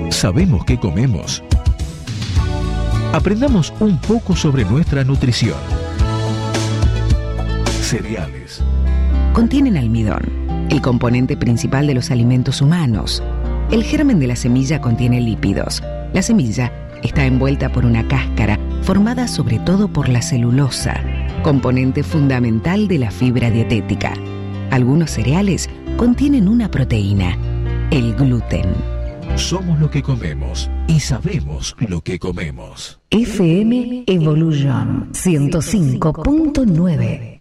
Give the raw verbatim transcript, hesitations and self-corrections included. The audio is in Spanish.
sabemos qué comemos. Aprendamos un poco sobre nuestra nutrición. Cereales. Contienen almidón, el componente principal de los alimentos humanos. El germen de la semilla contiene lípidos. La semilla está envuelta por una cáscara formada sobre todo por la celulosa, componente fundamental de la fibra dietética. Algunos cereales contienen una proteína, el gluten. Somos lo que comemos y sabemos lo que comemos. F M Evolution ciento cinco punto nueve.